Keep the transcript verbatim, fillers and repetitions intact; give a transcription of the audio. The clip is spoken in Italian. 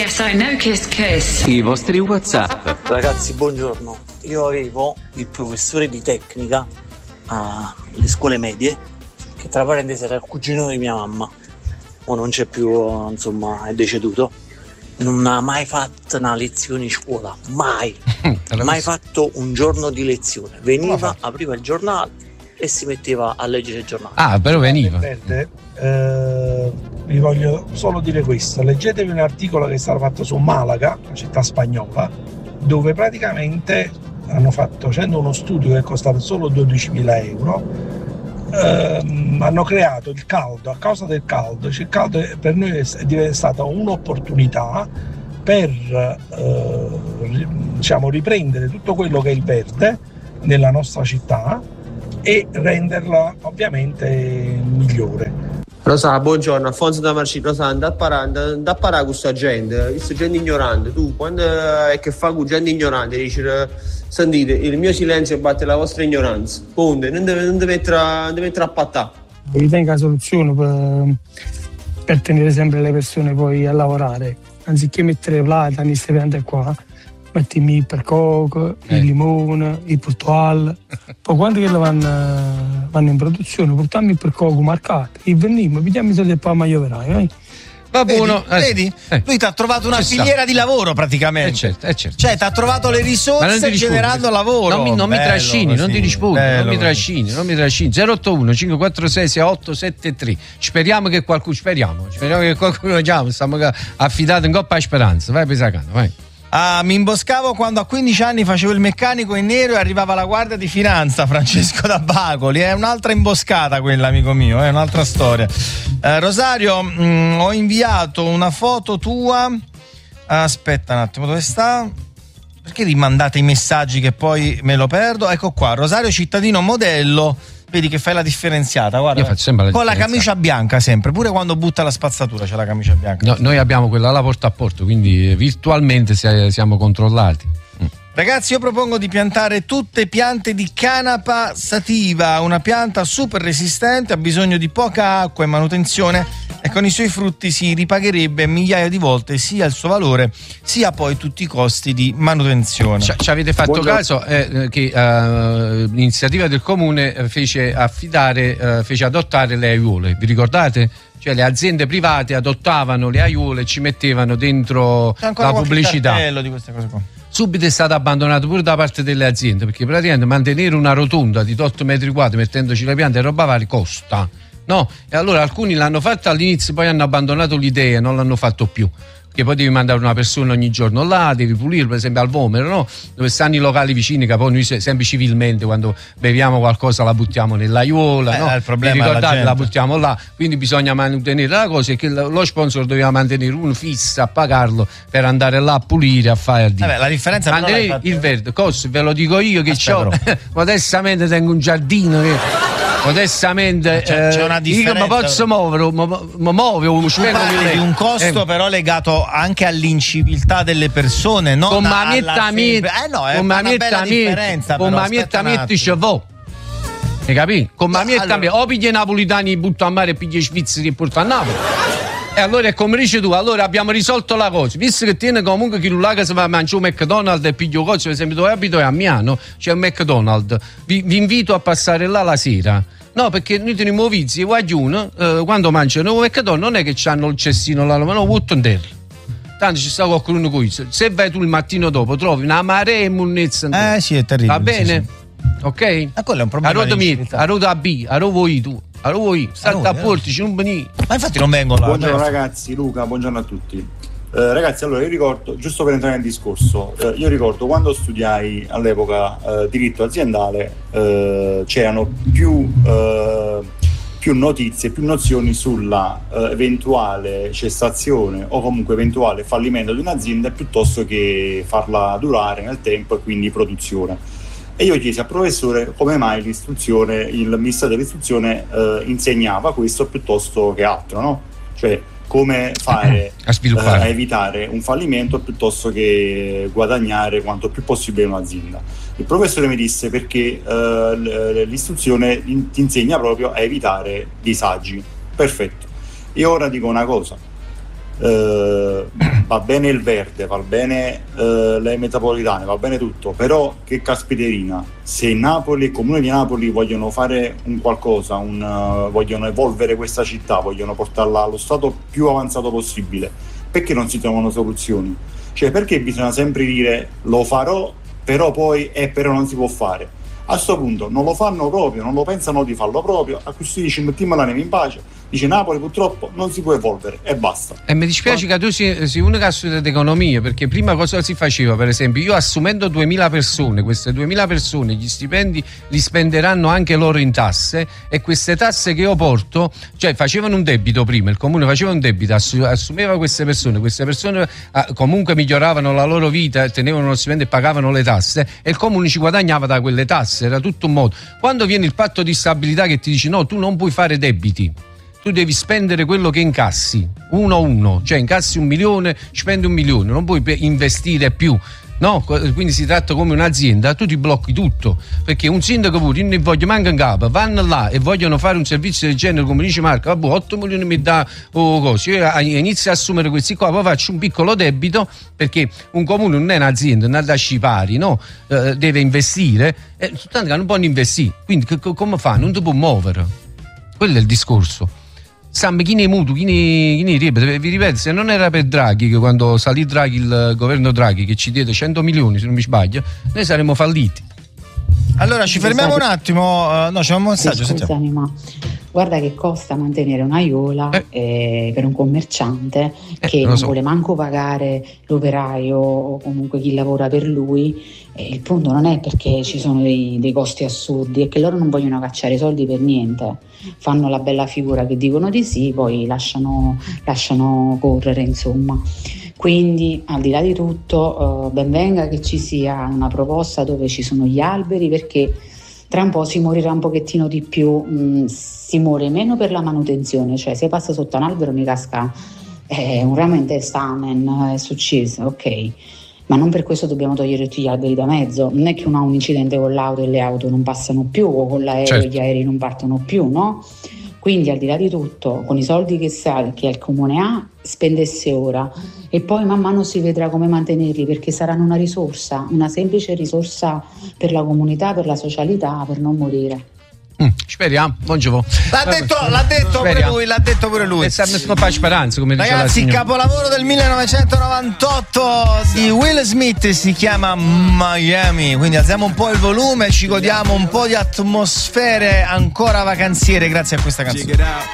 Yes, I know Kiss Kiss. I vostri WhatsApp. Ragazzi, buongiorno. Io avevo il professore di tecnica alle scuole medie, che tra parentesi era il cugino di mia mamma. O non c'è più, insomma, è deceduto. Non ha mai fatto una lezione in scuola, mai. Mai fatto un giorno di lezione. Veniva, apriva il giornale e si metteva a leggere il giornale. Ah, però veniva. Verde, eh, vi voglio solo dire questo: leggetevi un articolo che è stato fatto su Malaga, una città spagnola, dove praticamente hanno fatto, facendo uno studio che è costato solo dodicimila euro, ehm, hanno creato il caldo. A causa del caldo, cioè il caldo per noi è stata un'opportunità per eh, diciamo riprendere tutto quello che è il verde nella nostra città e renderla ovviamente migliore. Rosa, buongiorno, Alfonso da Marcino. Rosa, andà a parare, andà a parare questa gente, questa gente ignorante. Tu quando è che fa con gente ignorante dici: sentite, il mio silenzio batte la vostra ignoranza. Punto, non deve, non deve mettere, non deve mettere a pattà. Ritengo la soluzione per, per tenere sempre le persone poi a lavorare, anziché mettere platani, queste piante qua, mettimi il percoco, eh. il limone, il portuale. Poi quando che vanno, vanno in produzione, portiamo il percoco marcato, il venimo, pigliamo i soldi e poi a maglioveraio. Eh. Va buono, vedi? vedi? Eh. Lui ti ha trovato una filiera di lavoro praticamente. Eh certo, eh certo. Cioè ti ha trovato le risorse generando lavoro. Non mi, non bello, mi trascini, così. non ti rispondo, bello, non mi trascini, non mi trascini. zero otto uno cinque quattro sei sei otto sette tre. Speriamo che qualcuno, speriamo, speriamo che qualcuno chiama, stiamo affidato in coppa a speranza. Vai Pesacano, vai. Ah, mi imboscavo quando a quindici anni facevo il meccanico in nero e arrivava la guardia di finanza, Francesco da Bacoli. È un'altra imboscata quella, amico mio, è un'altra storia. Eh, Rosario, mh, ho inviato una foto tua. Aspetta un attimo, dove sta? Perché rimandate i messaggi che poi me lo perdo? Ecco qua, Rosario cittadino modello. Vedi che fai la differenziata, guarda. Io faccio sempre la con la camicia bianca sempre, pure quando butta la spazzatura c'è la camicia bianca. No, noi abbiamo quella alla porta a porto, quindi virtualmente siamo controllati. Mm. Ragazzi, io propongo di piantare tutte piante di canapa sativa, una pianta super resistente, ha bisogno di poca acqua e manutenzione e con i suoi frutti si ripagherebbe migliaia di volte sia il suo valore sia poi tutti i costi di manutenzione. Ci, ci avete fatto Buongiorno. caso eh, che uh, l'iniziativa del comune fece affidare, uh, fece adottare le aiuole, vi ricordate? Cioè le aziende private adottavano le aiuole e ci mettevano dentro la pubblicità di queste cose qua. Subito è stato abbandonato pure da parte delle aziende, perché praticamente mantenere una rotonda di otto metri quadri mettendoci le piante e roba varia costa, no? E allora alcuni l'hanno fatto all'inizio, poi hanno abbandonato l'idea e non l'hanno fatto più, che poi devi mandare una persona ogni giorno là, devi pulire, per esempio al Vomero, no? Dove stanno i locali vicini, che poi noi sempre civilmente quando beviamo qualcosa la buttiamo nell'aiuola, eh, no? Il problema Vi ricordate, la, la buttiamo là, quindi bisogna mantenere la cosa e che lo sponsor doveva mantenere uno fisso a pagarlo per andare là a pulire, a fare a dire. Vabbè, la differenza mantenere fatto... il verde, cosa ve lo dico io che c'ho, modestamente tengo un giardino che modestamente c'è, c'è una differenza. Io mi posso muovere, mi muovo, mi spendo di un costo eh. però legato anche all'inciviltà delle persone, non con alla mietta sempre... eh no, è una bella differenza. Con ma mietta mietta ci vo. Hai capito? Con ma mietta allora... o pigli i napolitani butto a mare e pigli i svizzeri e porto a Napoli. E allora è come dici tu, allora abbiamo risolto la cosa, visto che tiene comunque chi là che si va a mangiare un McDonald's e piglio cose, per esempio dove abito è a Miano, c'è un McDonald's, vi, vi invito a passare là la sera. No, perché noi teniamo vizi, guagliuno, eh, quando mangiano un McDonald's non è che c'hanno il cestino là, ma no, butto in terra. Tanto ci sta qualcuno qui, se vai tu il mattino dopo trovi una marea e munnezza. Eh sì, è terribile. Va bene? Sì, sì. Ok? Ma quello è un problema. A roda mia, a roda B, a roda vuoi tu. Allora voi state a portici, non venite. Ma infatti non vengo là. Buongiorno ragazzi, Luca, buongiorno a tutti. Eh, ragazzi, allora io ricordo, giusto per entrare nel discorso, eh, io ricordo quando studiai all'epoca eh, diritto aziendale, eh, c'erano più, eh, più notizie, più nozioni sulla eh, eventuale cessazione o comunque eventuale fallimento di un'azienda piuttosto che farla durare nel tempo e quindi produzione. E io chiesi al professore come mai l'istruzione, il Ministero dell'Istruzione eh, insegnava questo piuttosto che altro, no? Cioè come fare a, eh, a evitare un fallimento piuttosto che guadagnare quanto più possibile in un'azienda. Il professore mi disse perché eh, l'istruzione ti insegna proprio a evitare disagi. Perfetto. Io ora dico una cosa. Uh, va bene il verde, va bene eh, le metropolitane, va bene tutto, però che caspiterina, se Napoli e il Comune di Napoli vogliono fare un qualcosa, un, uh, vogliono evolvere questa città, vogliono portarla allo stato più avanzato possibile, perché non si trovano soluzioni? Cioè, perché bisogna sempre dire lo farò, però poi eh, però non si può fare? A sto punto non lo fanno proprio, non lo pensano di farlo proprio, a così dici mettiamo la neve in pace, dice Napoli purtroppo non si può evolvere e basta. E mi dispiace che tu sei, sei uno che ha studiato economia, perché prima cosa si faceva? Per esempio, io assumendo duemila persone, queste duemila persone gli stipendi li spenderanno anche loro in tasse, e queste tasse che io porto, cioè facevano un debito prima, il comune faceva un debito, assumeva queste persone, queste persone ah, comunque miglioravano la loro vita, tenevano lo stipendio e pagavano le tasse, e il comune ci guadagnava da quelle tasse. Era tutto un modo. Quando viene il patto di stabilità che ti dice no, tu non puoi fare debiti, tu devi spendere quello che incassi, uno a uno, cioè incassi un milione, spendi un milione, non puoi investire più, no? Quindi si tratta come un'azienda, tu ti blocchi tutto, perché un sindaco pure, io ne voglio manca in capo, vanno là e vogliono fare un servizio del genere, come dice Marco, vabbè, otto milioni mi dà o cose, io inizio a assumere questi qua, poi faccio un piccolo debito, perché un comune non è un'azienda, non ha da scipari, no? Eh, deve investire, e soltanto che non può investire, quindi che, come fa? Non ti può muovere, quello è il discorso. Sam, chi ne mutu, chi ne, chi ne ripete? Vi ripeto, se non era per Draghi, che quando salì Draghi, il governo Draghi, che ci diede cento milioni, se non mi sbaglio, noi saremmo falliti. Allora ci fermiamo un attimo, uh, no, c'è un messaggio. Sì, scusami, ma guarda che costa mantenere una Iola eh. Eh, per un commerciante eh, che non, non so. vuole manco pagare l'operaio o comunque chi lavora per lui. Eh, il punto non è perché ci sono dei, dei costi assurdi, è che loro non vogliono cacciare i soldi per niente, fanno la bella figura che dicono di sì, poi lasciano, lasciano correre, insomma. Quindi al di là di tutto, eh, ben venga che ci sia una proposta dove ci sono gli alberi, perché tra un po' si morirà un pochettino di più, mh, si muore meno per la manutenzione, cioè se passa sotto un albero mi casca eh, un ramo in testa, amen, è successo, ok, ma non per questo dobbiamo togliere tutti gli alberi da mezzo. Non è che uno ha un incidente con l'auto e le auto non passano più, o con l'aereo certo. e gli aerei non partono più, no? Quindi al di là di tutto, con i soldi che, sa, che il comune ha, spendesse ora, e poi man mano si vedrà come mantenerli, perché saranno una risorsa, una semplice risorsa per la comunità, per la socialità, per non morire. Mm, speriamo, buongiorno. L'ha detto, l'ha detto pure lui, l'ha detto pure lui. E non fa speranza, come diceva Ragazzi, il capolavoro del millenovecentonovantotto di Will Smith si chiama Miami. Quindi alziamo un po' il volume, ci godiamo un po' di atmosfere ancora vacanziere grazie a questa canzone.